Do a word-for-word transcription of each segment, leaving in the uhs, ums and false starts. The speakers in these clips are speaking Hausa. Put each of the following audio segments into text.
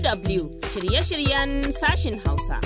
W shirye-shiryen sashin Hausa.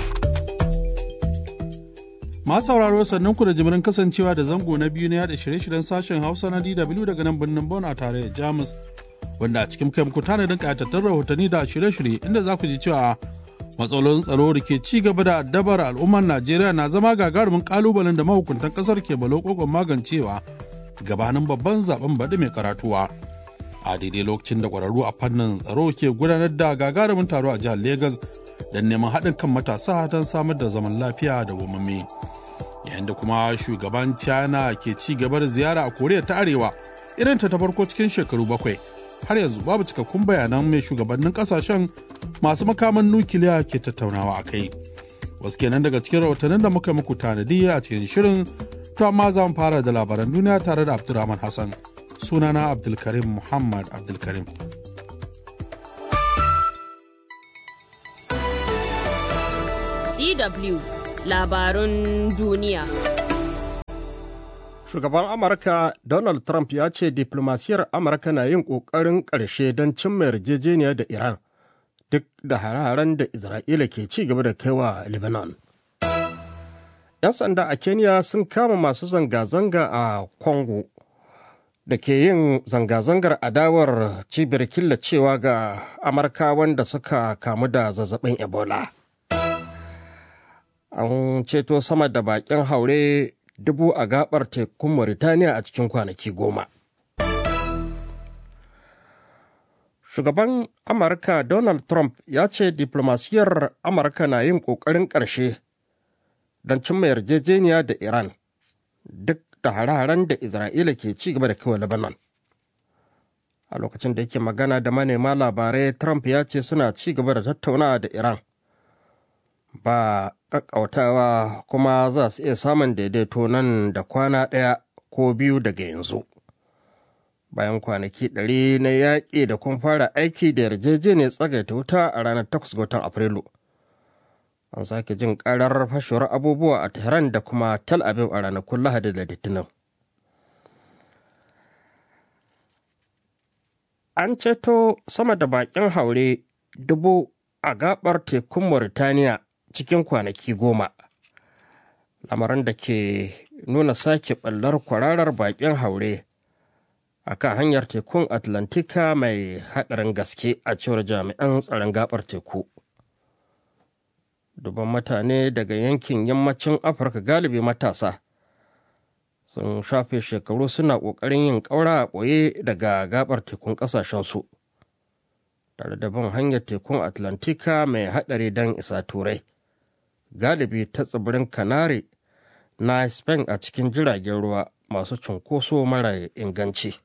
Masu sauraro sannan ku da jimirin kasancewa da zango na biyu na yada shirye-shiryen sashen Hausa na D W daga nan birnin Bonn a tarayyar Jamus, wanda a cikin kai muku tanadin ƙayatattun rahotanni da shirye-shirye inda za ku ji cewa matsalolin tsaro da ke ci gaba da addabar al'ummar Najeriya na zama gagarumin kalubalen da mahukuntan kasar ke balokokon magancewa gabanin babban zaben baɗi mai karatuwa. A daidai lokacin da ƙwararru a fannin tsaro ke gudanar da gagarumin taro a jihar Legas don neman haɗin kan matasa don samar da zaman lafiya da wamame. Yayin da kuma shugaban China ke ci gaba da ziyara a Koriya ta Arewa irin ta ta farko cikin shekaru bakwai. Har yanzu babu cikakkun bayanan mai shugabannin kasashen masu makaman nukiliya ke tattaunawa a kai. Wasu kenan daga cikin rahotannin da muka muku tanadi a cikin shirin, to amma za mu fara da labaran duniya tare da Abdulrahman Hassan. Sunana Abdulkarim Muhammad Abdulkarim. D W Labarun duniya. Shugaban Amurka Donald Trump ya ce diplomasiyar Amurka na yin ƙoƙarin ƙarshe don cimma yarjejeniya da Iran duk da hare-haren da Isra'ila ke ci gaba da kaiwa Lebanon. 'Yan sanda a Kenya sun kama masu zanga-zanga a Congo da ke yin zanga-zangar adawar cibiyar killacewa ga Amurka wanda suka kamu da zazzabin Ebola. An ceto sama da bakin haure dubu a gabar tekun Mauritania a cikin kwanaki goma. Shugaban Amurka Donald Trump ya ce diplomasiyar Amurka na yin ƙoƙarin ƙarshe don cimma yarjejeniya da Iran duk da hare-haren da Isra'ila ke ci gaba da kaiwa Lebanon. A lokacin da yake magana da manema labarai, Trump ya ce suna ci gaba da tattaunawa da Iran ba ƙaƙƙautawa kuma za su iya samun daidaito nan da kwana ɗaya ko biyu daga yanzu. Bayan kwanaki ɗari na yaƙi da kun fara aiki da yarjejeniyar tsagaita wuta a ranar takwas ga watan Afrilu. An sake jin ƙarar fashewar abubuwa a Tehran da kuma Tel Aviv a ranakun Lahadi da Litinin. An ceto sama da baƙin haure dubu a gaɓar tekun Mauritania cikin kwanaki goma, lamarin da ke nuna sake ɓallar kwararar baƙin haure a kan hanyar tekun Atlantika mai haɗarin gaske a cewar jami'an tsaron gaɓar teku. Dubban mutane daga yankin yammacin Afirka, galibi matasa, sun shafe shekaru suna ƙoƙarin yin ƙaura a ɓoye daga gaɓar tekun ƙasashensu, tare da bin hanyar tekun Atlantika mai haɗari don isa Turai, galibi ta tsibirin Canary na Spain a cikin jiragen ruwa masu cunkoso mara inganci.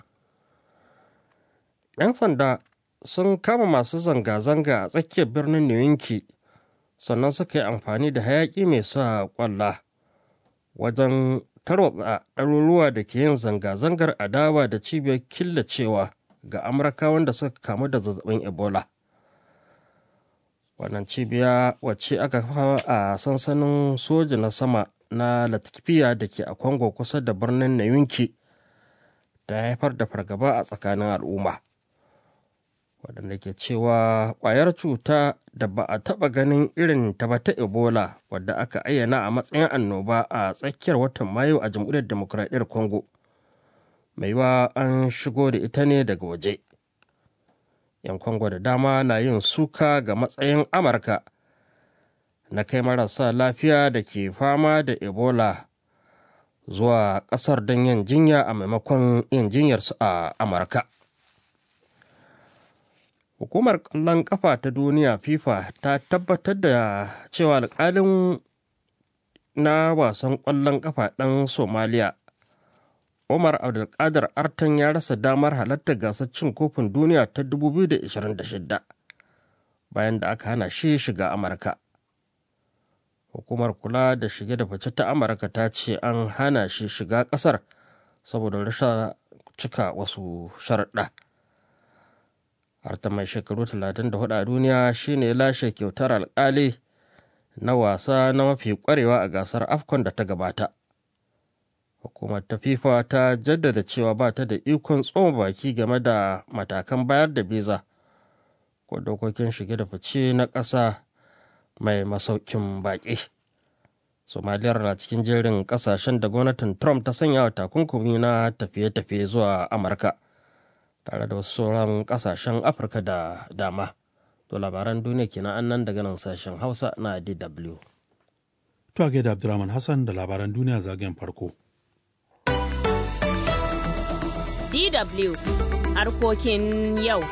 'Yan sanda sun kama masu zanga-zanga a tsakiyar birnin New York, sannan suka yi amfani da hayaƙi mai sa ƙwalla wajen tarwatsa ɗaruruwa da ke yin zanga-zangar adawa da cibiyar killacewa ga Amurka wanda suka kamu da zazzabin Ebola. Wannan cibiya wacce aka kafa a sansanin soja na sama na Latakia da ke a Congo kusa da birnin Nayunki ta haifar da fargaba a tsakanin al'umma, waɗanda ke cewa ƙwayar cuta da ba a taɓa ganin irin ta ba ta Ebola wadda aka ayyana a matsayin annoba a tsakiyar watan Mayu a Jamhuriyar Demokuraɗiyyar Congo, mai yiwuwa an shigo da ita ne daga waje. 'Yan Congo da dama na yin suka ga matsayin Amurka na kai marasa lafiya da ke fama da Ebola zuwa ƙasar don yin jinya a maimakon yin jinyarsu a Amurka. Hukumar ƙwallon ƙafa ta duniya FIFA ta tabbatar da cewa alƙalin na wasan ƙwallon ƙafa ɗan Somaliya Omar Abdulkadir Artan ya rasa damar halartar gasar cin kofin duniya ta dubu biyu da ashirin da shida bayan da aka hana shi shiga Amurka. Hukumar kula da shige da fice ta Amurka ta ce an hana shi shiga ƙasar saboda rashin cika wasu sharaɗa. Artan mai shekaru talatin da hudu a duniya shine ya lashe kyautar alƙali na wasa na mafi ƙwarewa a gasar AFCON da ta gabata. Hukumar ta FIFA ta jaddada cewa ba ta da ikon tsoma baki game da matakan bayar da biza ko dokokin shige da fice na ƙasa mai masaukin baƙi. Somaliyar na cikin jerin ƙasashen da gwamnatin Trump ta sanya wa takunkumi na tafiye-tafiye zuwa Amurka, tare da wasu sauran ƙasashen Afirka da dama. To labaran duniya kenan an nan daga nan sashen Hausa na D W. To a gaida Abdulrahman Hassan da labaran duniya zagayen farko. D W harkokin yau.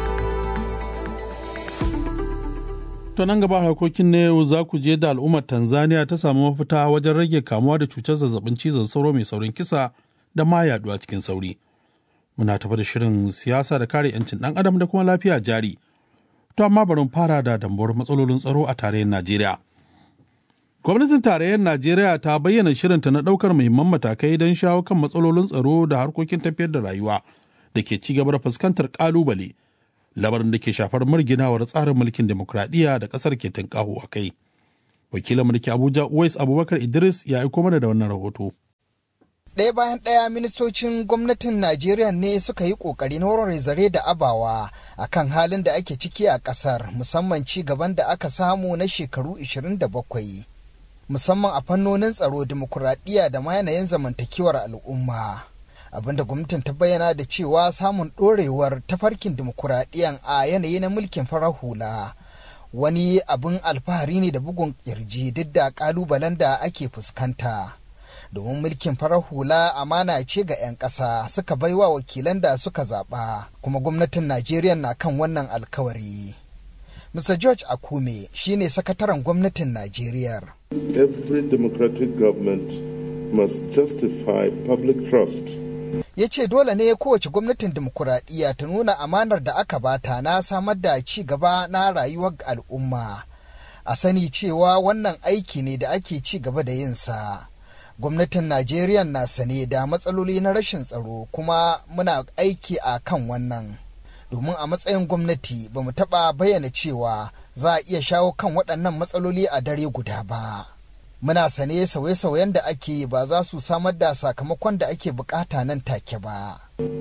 To nan gaba harkokin na yau za ku je da al'ummar Tanzania ta samu mafita wajen rage kamuwa da cutar zazzabin cizon sauro mai saurin kisa da ma yaduwa cikin sauri. Muna tafi da shirin siyasa da kare 'yancin ɗan adam da kuma lafiya jari. To amma bari mu fara da dambuwar matsalolin tsaro a tarayyar Najeriya. Gwamnatin tarayyar Najeriya ta bayyana shirinta na ɗaukar muhimman matakai don shawo kan matsalolin tsaro da harkokin tafiyar da rayuwa da ke ci gaba da fuskantar ƙalubale, labarin da ke shafar marginawar tsarin mulkin demokuraɗiyya da ƙasar ke tunƙaho a kai. Wakilin mulki Abuja Uwais Abubakar Idris ya aiko mana da wannan rahoto. Ɗaya bayan ɗaya ministocin gwamnatin Najeriya ne suka yi ƙoƙari na warware zare da abawa a kan halin da ake ciki a ƙasar, musamman ci gaban da aka samu na shekaru ashirin da bakwai. Musamman a fannonin tsaro, dimokuraɗiyya da ma yanayin zamantakewar al'umma. Abinda gwamnatin ta bayyana da cewa samun ɗorewar tafarkin dimokuraɗiyyan a yanayi na mulkin farar hula wani abin alfahari ne da bugun ƙirji duk da ƙalubalen da ake fuskanta. Domin mulkin farar hula amana ce ga 'yan ƙasa suka baiwa wakilan da suka zaɓa, kuma gwamnatin Najeriya na kan wannan alkawari. Mister George Akume shine sakataren gwamnatin Najeriya. Every democratic government must justify public trust. Ya ce dole ne kowace gwamnatin dimokuraɗiyya ta nuna amanar da aka bata na samar da ci gaba na rayuwar al'umma. A sani cewa wannan aiki ne da ake ci gaba da yinsa. Gwamnatin Najeriya na sane da matsaloli na rashin tsaro, kuma muna aiki a kan wannan. Domin a matsayin gwamnati ba mu taɓa bayyana cewa za a iya shawo kan waɗannan matsaloli a dare guda ba. Muna sane sauye-sauyen da ake yi ba za su samar da sakamakon da ake bukata nan take ba.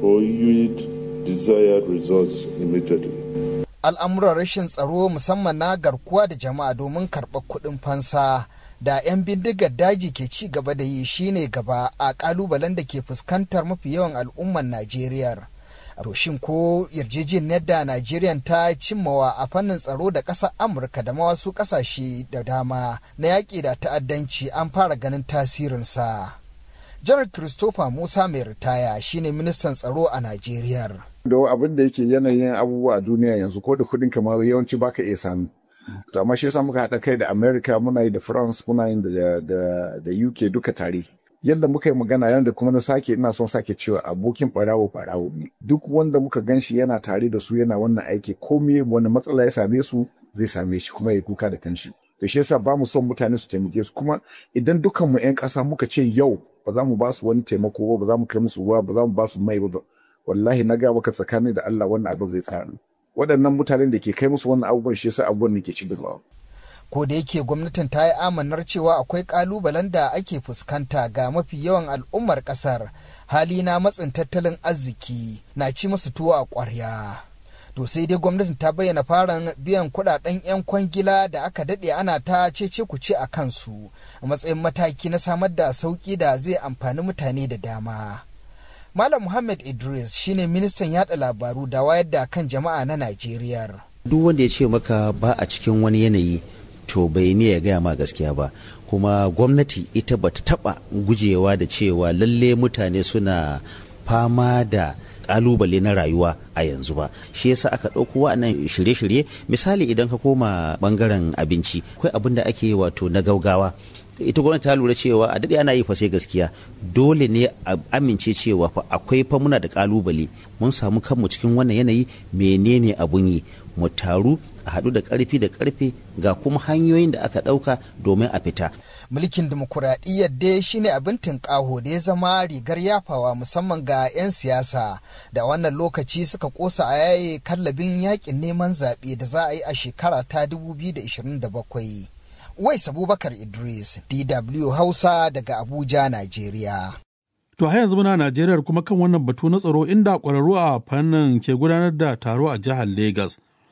Al'amuran rashin tsaro, musamman na garkuwa da jama'a domin karɓar kuɗin fansa da 'yan bindigar daji ke ci gaba da yi shine gaba a ƙalubalen da ke fuskantar mafi yawan al'umman Najeriya. To shin ko yarjejeniyar da Najeriya ta cimmawa a fannin tsaro da ƙasar Amurka da ma wasu ƙasashe da dama na yaƙi da ta'addanci an fara ganin tasirinsa? Janar Christopher Musa mai ritaya shine ministan tsaro a Najeriya. Da abin da yake yanayin abubuwa a duniya yanzu, ko da kuɗin kamar yawanci baka iya sami. To amma shi yasa muka haɗa kai da America, muna yi da France, muna yi da, da, da U K duka tare. Yadda muka yi magana yadda kuma na sake ina son sake cewa abokin ɓarawo ɓarawo ne. Duk wanda muka gan shi yana tare da su yana wannan aiki, komai wani matsala ya same su zai same shi kuma ya kuka da kanshi. To shi yasa ba mu son mutane su taimake su, kuma idan dukkan mu 'yan ƙasa muka ce yau ba za mu ba su wani taimako ba, ba za mu kai musu ruwa, ba za mu ba su mai ba, wallahi na ga maka tsakani da Allah wannan abin zai tsaya. Waɗannan mutanen da ke kai musu wannan abubuwan shi yasa abubuwan ne ke ci gaba. Ko da yake gwamnatin ta yi amanar cewa akwai ƙalubalen da ake fuskanta ga mafi yawan al'ummar ƙasar, hali na matsin tattalin arziki na ci musu tuwo a ƙwarya. To sai dai gwamnatin ta bayyana faran biyan kuɗaɗen 'yan kwangila da aka daɗe ana ta cece kuce a kansu a matsayin mataki na samar da sauƙi da zai amfani mutane da dama. Malam Muhammad Idris shine ministan yada labaru da wayar da kan jama'a na Najeriya. Duk wanda ya ce maka ba a cikin wani yanayi to bai ne ya gaya ma gaskiya ba, kuma gwamnati ita bata taba gujewa da cewa lalle mutane suna fama da kalubale na rayuwa a yanzu ba. Shi yasa aka ɗauko wa'annan shirye-shirye. Misali idan ka koma bangaren abinci, akwai abin da ake yi wato na gaugawa. Ita gwamnati ta lura cewa a daɗe ana yi fa sai gaskiya, dole ne a amince cewa fa akwai fa muna da kalubale, mun samu kanmu cikin wannan yanayi, menene abun yi, mu taru a haɗu da ƙarfi da ƙarfe, ga kuma hanyoyin da aka ɗauka domin a fita. Mulkin dimokuraɗiyyar dai shine abin tunƙaho da ya zama rigar yafawa, musamman ga 'yan siyasa da wannan lokaci suka ƙosa a yaye kallabin yaƙin neman zaɓe da za a yi a shekara ta dubu biyu da ashirin da bakwai. Uwais Abubakar Idris, D W Hausa daga Abuja, Najeriya. To har yanzu muna Najeriya kuma kan wannan batu na tsaro, inda ƙwararru a fannin ke gudanar da taro a jihar Legas.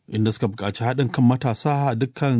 inda suka buƙaci haɗin kan matasa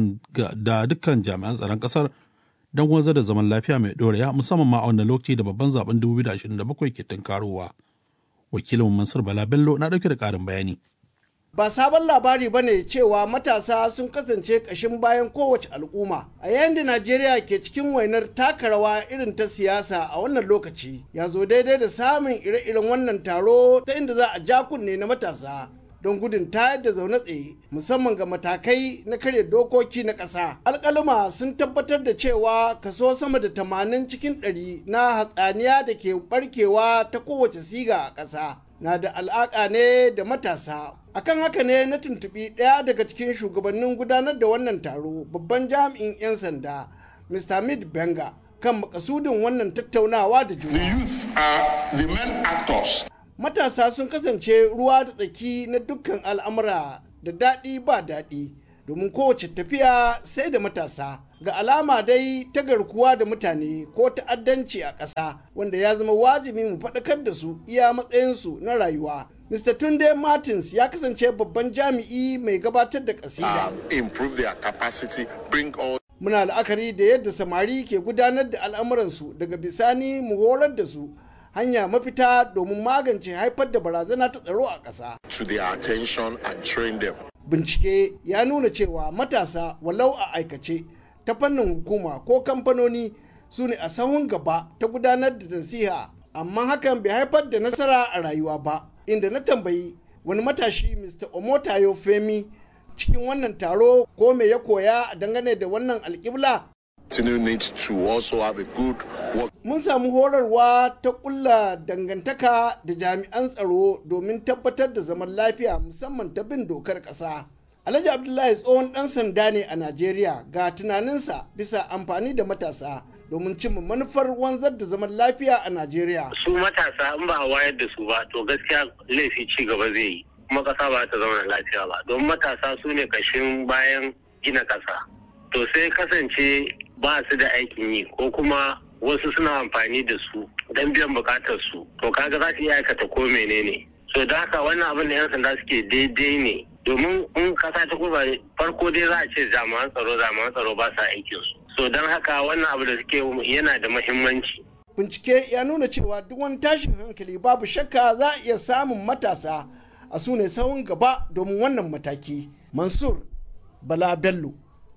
da dukkan jami'an tsaron ƙasar don wanzar da zaman lafiya mai ɗorewa musamman ma a wannan lokaci da babban zaben dubu biyu da ashirin da bakwai ke tunkarowa. Wakilin Mansur Bala Bello na ɗauke da ƙarin bayani. Ba sabon labari ba ne cewa matasa sun kasance ƙashin bayan kowace al'umma. A yayin da Najeriya ke cikin wainar taka rawa irin ta siyasa a wannan lokaci, ya zo daidai da samun ire-iren wannan taro ta inda za a ja kunne na matasa don gudun tayar da zaune tsaye musamman ga matakai na karya dokoki na ƙasa. Alƙaluma sun tabbatar da cewa kaso sama da tamanin cikin ɗari na hatsaniya da ke barkewa ta kowace siga a ƙasa na da alaƙa ne da matasa. Akan haka ne na tuntuɓi ɗaya daga cikin shugabannin gudanar da wannan taro, babban jami'in 'yan sanda Mister Hamid Benga, kan makasudin wannan tattaunawa da juna. The youth are the main actors. Matasa sun kasance ruwa da tsaki na dukkan al'amura, da daɗi ba daɗi, domin kowace tafiya sai da matasa. Ga alama dai ta garkuwa da mutane ko ta'addanci a ƙasa, wanda ya zama wajibi mu faɗakar da su iya matsayinsu na rayuwa. Mister Tunde Martins ya kasance babban jami'i mai gabatar da ƙasida. Improve their capacity, bring all. Muna la'akari da yadda samari ke gudanar da al'amuransu, daga bisani mu horar da su hanya mafita domin magance haifar da barazana ta tsaro a ƙasa. To their attention and train them. Bincike ya nuna cewa matasa walau a aikace ta fannin hukuma ko kamfanoni su ne a sahun gaba ta gudanar da nasiha, amma hakan bai haifar da nasara a rayuwa ba. Inda na tambayi wani matashi Mister Omotayo Femi cikin wannan taro ko me ya koya dangane da wannan alƙibla. Tinubu needs to also have a good work. Mun samu horarwa ta ƙulla dangantaka da jami'an tsaro domin tabbatar da zaman lafiya musamman ta bin dokar ƙasa. Alhaji Abdullahi tsohon ɗan sanda ne a Najeriya, ga tunaninsa bisa amfani da matasa domin cimma manufar wanzar da zaman lafiya a Najeriya. Su matasa in ba a wayar da su ba to gaskiya laifi ci gaba zai yi, kuma ƙasa ba ta zama lafiya ba. Don matasa su ne kashin bayan gina ƙasa. To sai kasance ba su da aikin yi ko kuma wasu suna amfani da su don biyan bukatar su. To kaga za su iya aikata ko menene. So da haka wannan abin da 'yan sanda suke daidai ne. Domin in kasa ta kuma farko dai za a ce jami'an tsaro jami'an tsaro ba sa aikin su. So don haka wannan abu da suke yana da muhimmanci. Bincike ya nuna cewa duk wani tashin hankali babu shakka za a iya samun matasa a su ne sahun gaba domin wannan mataki. Mansur Bala Bello,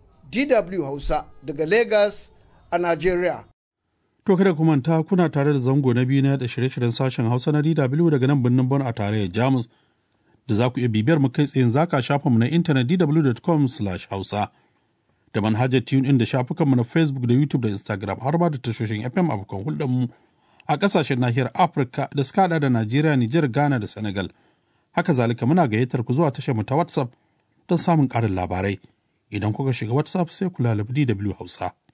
D W Hausa daga Lagos a Najeriya. To kada ku manta kuna tare da zango na biyu na da shirye-shiryen sashen Hausa na D W daga nan birnin Bon a tarayyar Jamus. Da za ku iya bibiyar mu kai tsayin zaka shafa mu na intanet d w dot com slash hausa da manhajar tune in da shafukanmu na Facebook da YouTube da Instagram har ma da tashoshin F M abokan hulɗarmu a ƙasashen nahiyar Afirka da suka haɗa da Najeriya, Nijar, Ghana da Senegal. Haka zalika muna gayyatar ku zuwa tashar mu ta WhatsApp don samun ƙarin labarai. Idan kuka shiga WhatsApp sai ku lalabi D W Hausa.